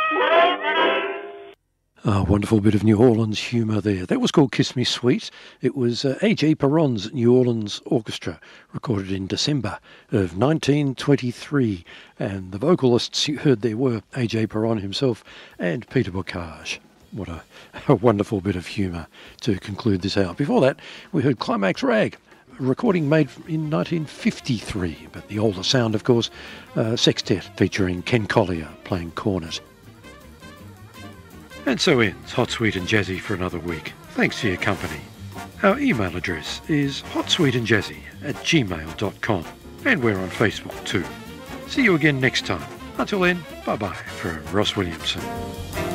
A wonderful bit of New Orleans humour there. That was called Kiss Me Sweet. It was A.J. Perron's New Orleans Orchestra, recorded in December of 1923. And the vocalists you heard there were A.J. Perron himself and Peter Bocage. What a wonderful bit of humour to conclude this hour. Before that, we heard Climax Rag, a recording made in 1953, but the older sound, of course, sextet featuring Ken Collier playing cornet. And so ends Hot, Sweet and Jazzy for another week. Thanks for your company. Our email address is hotsweetandjazzy@gmail.com, and we're on Facebook too. See you again next time. Until then, bye-bye from Ross Williamson.